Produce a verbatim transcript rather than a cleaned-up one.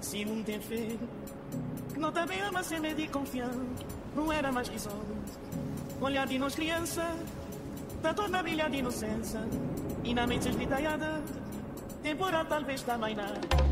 Se um tem fé, que não também ama ser medo e confiança, não era mais que só olhar de nós criança, tá toda brilha de inocência, e na mente esvidaiada, temporal talvez também nada.